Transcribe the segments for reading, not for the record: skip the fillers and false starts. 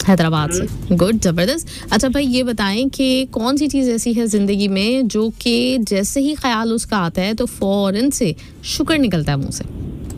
हैदराबाद से। गुड, जबरदस्त। अच्छा भाई ये बताएं कि कौन सी चीज़ ऐसी है ज़िंदगी में जो कि जैसे ही ख्याल उसका आता है तो फ़ौरन से शुक्र निकलता है मुंह से?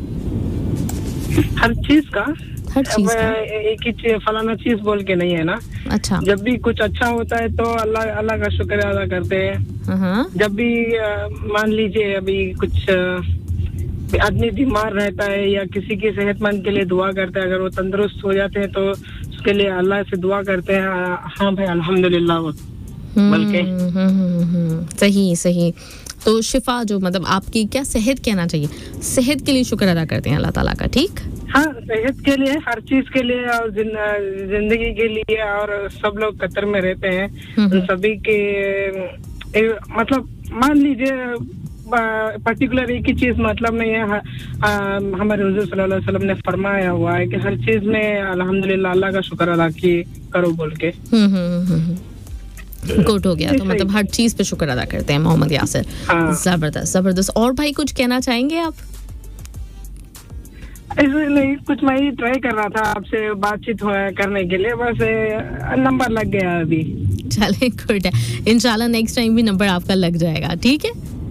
हर चीज का एक ही फलाना चीज बोल के नहीं है ना। अच्छा। जब भी कुछ अच्छा होता है तो अल्लाह का शुक्र अदा करते हैं। जब भी मान लीजिए अभी कुछ आदमी बीमार रहता है या किसी की सेहतमंद के लिए दुआ करते हैं, अगर वो तंदुरुस्त हो जाते हैं तो उसके लिए अल्लाह से दुआ करते हैं, हाँ भाई अल्हम्दुलिल्लाह बोल के। सही। तो शिफा जो मतलब आपकी क्या सेहत कहना चाहिए, सेहत के लिए शुक्र अदा करते हैं अल्लाह ताला का, ठीक? हाँ, सेहत के लिए, हर चीज के लिए और जिंदगी के लिए। और सब लोग कतर में रहते हैं, उन सभी के मतलब मान लीजिए पर्टिकुलर एक ही चीज मतलब नहीं है। हमारे हुजूर सल्लल्लाहु अलैहि वसल्लम ने फरमाया हुआ है कि हर चीज में अल्हम्दुलिल्लाह अल्लाह का शुक्र अदा करो बोल के। गुड हो गया। तो मतलब हर चीज पे शुक्र अदा करते हैं मोहम्मद यासिर। जबरदस्त। और भाई कुछ कहना चाहेंगे आप? ऐसे नहीं, कुछ मैं ही ट्राई कर रहा था आपसे बातचीत करने के लिए, बस नंबर लग गया अभी। चले, गुड है। इंशाल्लाह नेक्स्ट टाइम भी नंबर आपका लग जाएगा, ठीक है?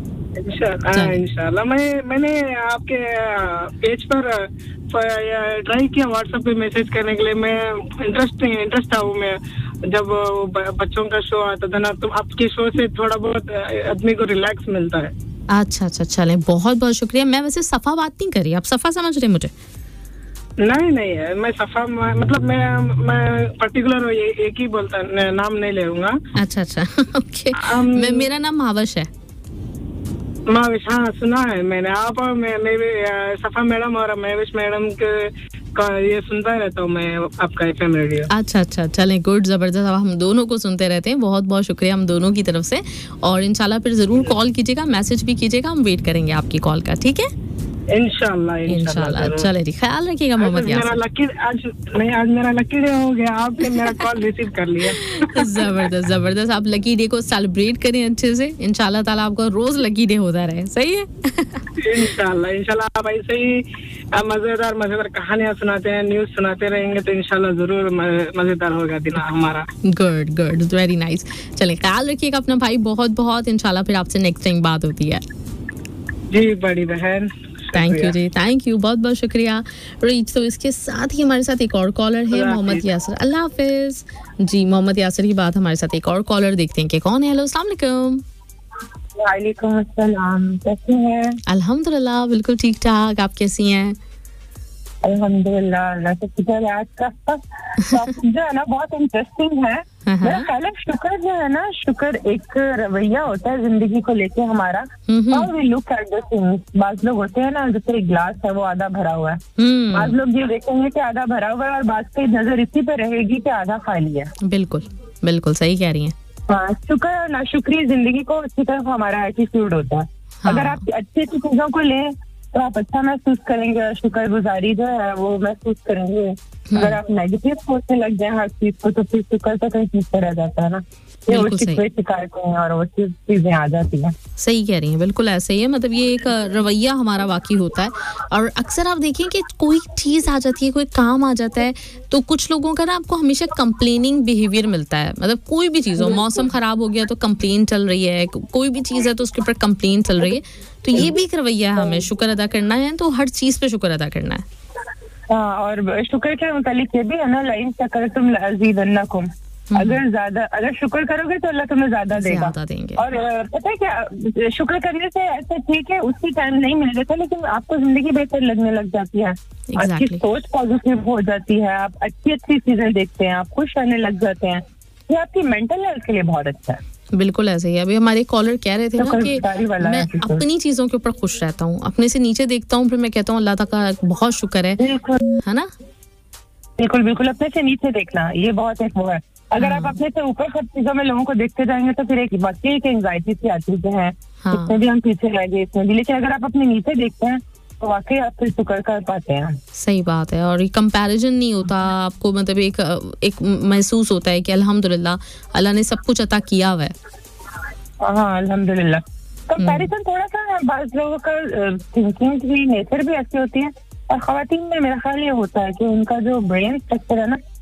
इंशाल्लाह। मैंने आपके पेज पर ट्राई किया व्हाट्सएप पे मैसेज करने के लिए। मैं इंटरेस्ट था वो, मैं जब बच्चों का शो आता था ना, तो आपके शो से थोड़ा बहुत आदमी को रिलैक्स मिलता है। अच्छा, चलें, बहुत बहुत शुक्रिया। मैं वैसे सफा बात नहीं कर रही, आप सफा समझ रहे मुझे? नहीं, मैं सफा मतलब मैं पर्टिकुलर एक ही बोलता, नाम नहीं ले लूंगा। अच्छा ओके। मेरा नाम महावश है। महाविश, हाँ सुना है मैंने। आप सफा मैडम और महविश मैडम का ये सुनता रहता हूँ मैं, आपका FM रेडियो। अच्छा, चलें, गुड, जबरदस्त। अब हम दोनों को सुनते रहते हैं। बहुत बहुत शुक्रिया हम दोनों की तरफ से। और इंशाल्लाह फिर जरूर कॉल कीजिएगा, मैसेज भी कीजिएगा, हम वेट करेंगे आपकी कॉल का, ठीक है? इंशाल्लाह। चले जी, ख्याल रखिएगा मोहम्मद यासिर। आज मेरा लकी डे हो गया, आपने मेरा कॉल रिसीव कर लिया। जबरदस्त। आप लकी डे को सेलिब्रेट करें अच्छे से, इंशाल्लाह ताला आपका रोज लकी डे होता रहे। सही है? इंशाल्लाह आप ऐसे ही मजेदार कहानियां सुनाते हैं, न्यूज सुनाते रहेंगे तो इंशाल्लाह जरूर मजेदार होगा दिन हमारा। Good, very nice. चले, ख्याल रखिएगा अपना भाई, बहुत बहुत। इंशाल्लाह फिर आपसे नेक्स्ट टाइम बात होती है। जी बड़ी बहन, थैंक यू, बहुत बहुत शुक्रिया। रीच, तो इसके साथ ही हमारे साथ एक और कॉलर है, मोहम्मद यासिर। अल्लाह हाफिज जी। मोहम्मद यासिर की बात, हमारे साथ एक और कॉलर, देखते हैं कि कौन है। हेलो, अस्सलाम वालेकुम। वालेकुम अस्सलाम, कैसी हैं? अल्हम्दुलिल्लाह, बिल्कुल ठीक ठाक। आप कैसी हैं? अल्हम्दुलिल्लाह, अल्लाह का शुक्र है। आज का टॉपिक जो है ना बहुत इंटरेस्टिंग है। मेरा ख्याल है शुक्र जो है ना, शुक्र एक रवैया होता है जिंदगी को लेके हमारा। How we look at the things. बाज लोग होते हैं ना, जैसे एक ग्लास है वो आधा भरा हुआ है, बाज लोग ये देखेंगे कि आधा भरा हुआ है, और बाज की नजर इसी पे रहेगी कि आधा खाली है। बिल्कुल सही कह रही हैं। हाँ, शुक्र और नाशुक्री जिंदगी को अच्छी तरफ हमारा एटीट्यूड होता है। अगर आप अच्छी चीजों को लें तो आप अच्छा महसूस करेंगे और शुक्रगुजारी जो है वो महसूस करेंगे। अगर आप नेगेटिव सोचने लग जाए हर चीज को तो फिर शुक्र तो कहीं पीछे रह जाता है ना, वो शिकायतें और वो चीजें आ जाती हैं। सही कह रही हैं, बिल्कुल ऐसे ही है। मतलब ये एक रवैया हमारा वाकई होता है। और अक्सर आप देखें कि कोई चीज़ आ जाती है, कोई काम आ जाता है, तो कुछ लोगों का ना आपको हमेशा कंप्लेनिंग बिहेवियर मिलता है। मतलब कोई भी चीज़ हो, मौसम खराब हो गया तो कंप्लेन चल रही है, कोई भी चीज़ है तो उसके ऊपर कंप्लेन चल रही है। तो ये भी एक रवैया है, हमें शुक्र अदा करना है तो हर चीज़ पे शुक्र अदा करना है। हाँ, और शुक्र के मुतालिक ये भी है ना, लाइन शकरतुम लअज़ीदन्नकुम। अगर शुक्र करोगे तो अल्लाह तुम्हें ज्यादा देंगे। और पता है क्या, शुक्र करने से ऐसे ठीक है उसी टाइम नहीं मिल जाता, लेकिन आपको जिंदगी बेहतर लगने लग जाती है। आपकी सोच पॉजिटिव हो जाती है, आप अच्छी चीजें देखते हैं, आप खुश रहने लग जाते हैं। ये आपकी मेंटल हेल्थ के लिए बहुत अच्छा है। बिल्कुल ऐसे ही। अभी हमारे कॉलर कह रहे थे ना कि मैं अपनी चीजों के ऊपर खुश रहता हूँ, अपने से नीचे देखता हूँ, फिर मैं कहता हूँ अल्लाह ताला का बहुत शुक्र है ना? बिल्कुल अपने से नीचे देखना ये बहुत एक वो है। अगर आप अपने से ऊपर सब चीजों में लोगों को देखते जाएंगे तो फिर एक वाकई एक एंजाइटी सी आती है, इसमें भी हम पीछे रह गए, इसमें भी। लेकिन अगर आप अपने नीचे देखते हैं तो वाकई आप फिर शुक्र कर पाते हैं। सही बात है। और ये कंपैरिजन नहीं होता आपको, मतलब एक महसूस होता है कि अल्हम्दुलिल्लाह अल्लाह ने सब कुछ अता किया हुआ है। हाँ, अल्हम्दुलिल्लाह। कंपैरिजन थोड़ा सा बाज़ लोगों का थिंकिंग भी, नेचर भी ऐसी होती है। और ख्वातीन में मेरा ख्याल ये होता है कि उनका जो ब्रेन स्ट्रक्चर है ना